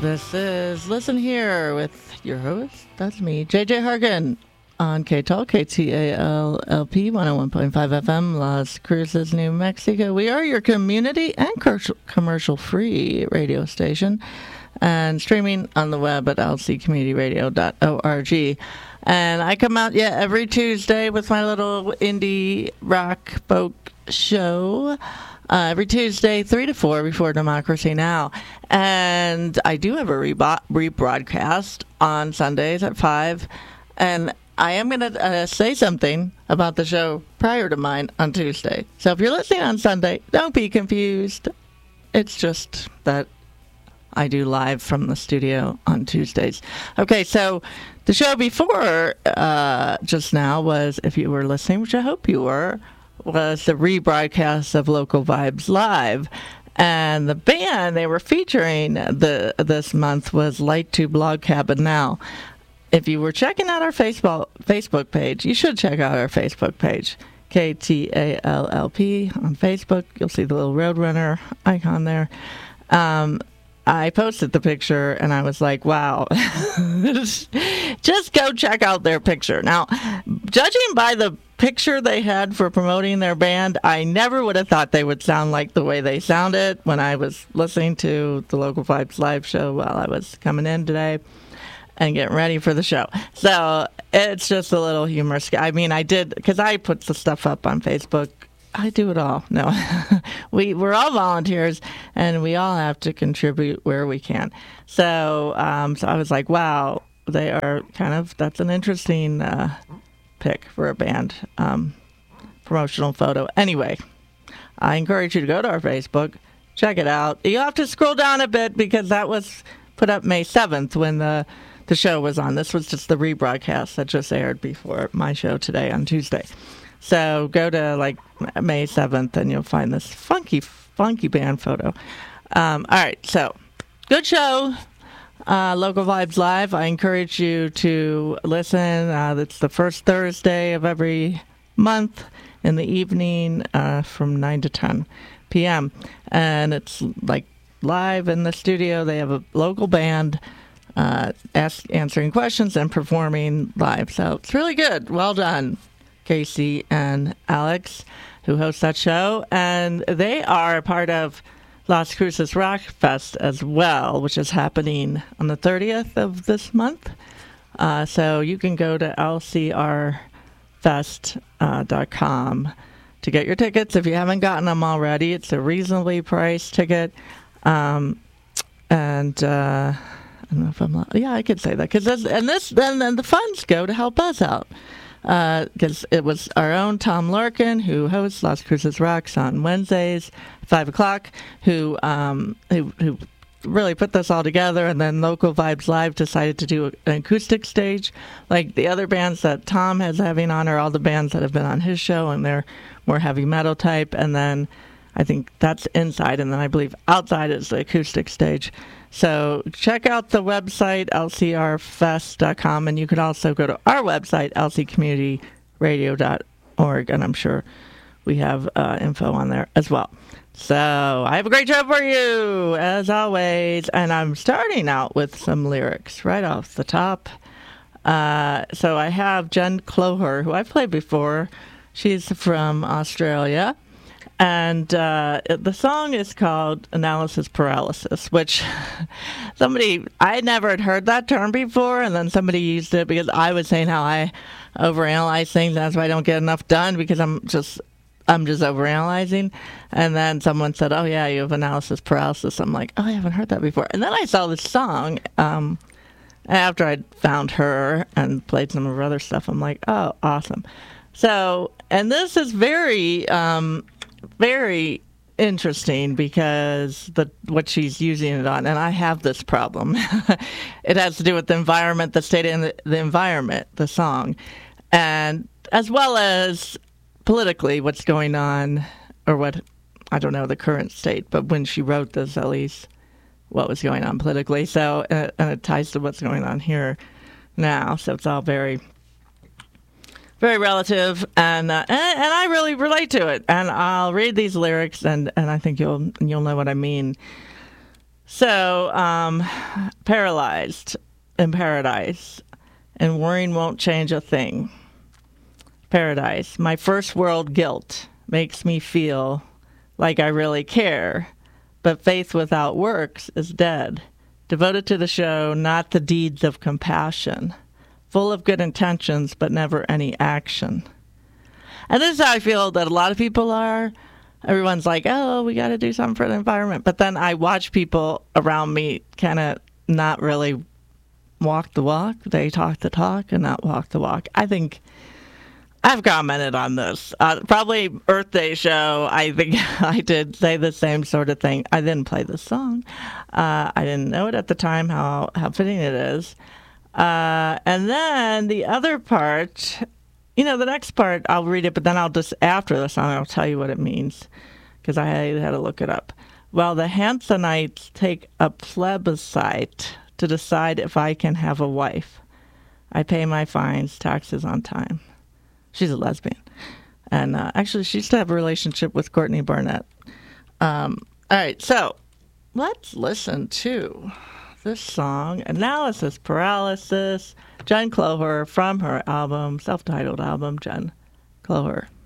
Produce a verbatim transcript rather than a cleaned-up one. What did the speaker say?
This is Listen Here with your host, that's me, J J Hargan, on K T A L, K T A L L P, one oh one point five F M, Las Cruces, New Mexico. We are your community and commercial-free radio station, and streaming on the web at l c community radio dot org. And I come out, yeah, every Tuesday with my little indie rock folk show. Uh, every Tuesday, three to four before Democracy Now! And I do have a rebo- rebroadcast on Sundays at five. And I am going to uh, say something about the show prior to mine on Tuesday. So if you're listening on Sunday, don't be confused. It's just that I do live from the studio on Tuesdays. Okay, so the show before uh, just now was, if you were listening, which I hope you were, was the rebroadcast of Local Vibes Live. And the band they were featuring the this month was Light Tube Log Cabin. Now, if you were checking out our Facebook Facebook page, you should check out our Facebook page, K T A L L P on Facebook. You'll see the little Roadrunner icon there. Um, I posted the picture, and I was like, wow, just go check out their picture. Now, judging by the picture they had for promoting their band, I never would have thought they would sound like the way they sounded when I was listening to the Local Vibes Live show while I was coming in today and getting ready for the show. So it's just a little humorous. I mean, I did, because I put the stuff up on Facebook. I do it all. No, we, we're all volunteers, and we all have to contribute where we can. So, um, so I was like, wow, they are kind of, that's an interesting uh, pick for a band um, promotional photo. Anyway, I encourage you to go to our Facebook, check it out. You have to scroll down a bit because that was put up May seventh when the, the show was on. This was just the rebroadcast that just aired before my show today on Tuesday. So go to like May seventh and you'll find this funky, funky band photo. Um, all right, so good show. Uh, Local Vibes Live. I encourage you to listen. Uh, it's the first Thursday of every month in the evening uh, from nine to ten p.m. And it's like live in the studio. They have a local band uh, ask, answering questions and performing live. So it's really good. Well done, Casey and Alex, who host that show. And they are a part of Las Cruces Rock Fest as well, which is happening on the thirtieth of this month. Uh, so you can go to l c r fest dot com to get your tickets if you haven't gotten them already. It's a reasonably priced ticket. Um, and uh, I don't know if I'm, yeah, I could say that. Cause this, and this, then, then the funds go to help us out. Because uh, it was our own Tom Larkin, who hosts Las Cruces Rocks on Wednesdays, five o'clock, who, um, who who really put this all together. And then Local Vibes Live decided to do an acoustic stage. Like the other bands that Tom has having on are all the bands that have been on his show, and they're more heavy metal type. And then I think that's inside, and then I believe outside is the acoustic stage. So check out the website, l c r fest dot com, and you could also go to our website, l c community radio dot org, and I'm sure we have uh, info on there as well. So I have a great show for you, as always, and I'm starting out with some lyrics right off the top. Uh, so I have Jen Cloher, who I've played before. She's from Australia. And uh, the song is called Analysis Paralysis, which somebody, I never had heard that term before, and then somebody used it because I was saying how I overanalyze things. That's why I don't get enough done, because I'm just, I'm just overanalyzing. And then someone said, oh, yeah, you have analysis paralysis. I'm like, oh, I haven't heard that before. And then I saw this song um, after I'd found her and played some of her other stuff. I'm like, oh, awesome. So, and this is very... Um, very interesting because the what she's using it on, and I have this problem. It has to do with the environment, the state of the, the environment, the song, and as well as politically what's going on, or what, I don't know the current state, but when she wrote this, at least what was going on politically. So, uh, and it ties to what's going on here now. So it's all very... very relative, and, uh, and and I really relate to it. And I'll read these lyrics, and, and I think you'll you'll know what I mean. So, um, paralyzed in paradise, and worrying won't change a thing. Paradise. My first world guilt makes me feel like I really care, but faith without works is dead. Devoted to the show, not the deeds of compassion. Full of good intentions, but never any action. And this is how I feel that a lot of people are. Everyone's like, oh, we got to do something for the environment. But then I watch people around me kind of not really walk the walk. They talk the talk and not walk the walk. I think I've commented on this. Uh, probably Earth Day show, I think I did say the same sort of thing. I didn't play the song. Uh, I didn't know it at the time, how, how fitting it is. Uh, and then the other part, you know, the next part, I'll read it, but then I'll just, after the song, I'll tell you what it means, because I had to look it up. Well, the Hansonites take a plebiscite to decide if I can have a wife. I pay my fines, taxes on time. She's a lesbian. And uh, actually, she used to have a relationship with Courtney Barnett. Um, all right, so let's listen to this song, Analysis Paralysis, Jen Cloher, from her album, self-titled album, Jen Cloher.